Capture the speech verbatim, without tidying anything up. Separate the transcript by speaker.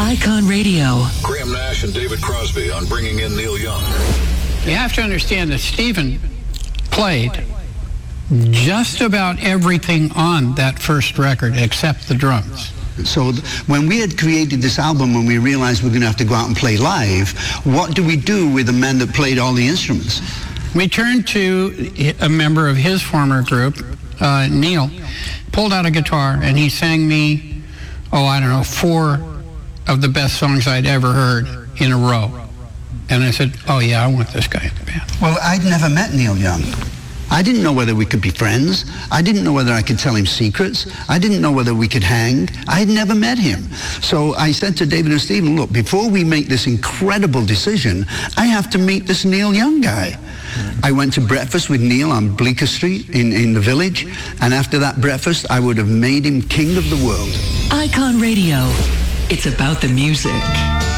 Speaker 1: Icon Radio.
Speaker 2: Graham Nash and David Crosby on Bringing in Neil Young.
Speaker 3: You have to understand that Stephen played just about everything on that first record except the drums.
Speaker 4: So th- when we had created this album and we realized we're going to have to go out and play live, what do we do with the men that played all the instruments?
Speaker 3: We turned to a member of his former group, uh, Neil, pulled out a guitar, and he sang me, oh, I don't know, four of the best songs I'd ever heard in a row. And I said, oh, yeah, I want this guy in the band.
Speaker 4: Well, I'd never met Neil Young. I didn't know whether we could be friends. I didn't know whether I could tell him secrets. I didn't know whether we could hang. I had never met him. So I said to David and Stephen, look, before we make this incredible decision, I have to meet this Neil Young guy. I went to breakfast with Neil on Bleecker Street in, in the Village, and after that breakfast, I would have made him king of the world.
Speaker 1: Icon Radio. It's about the music.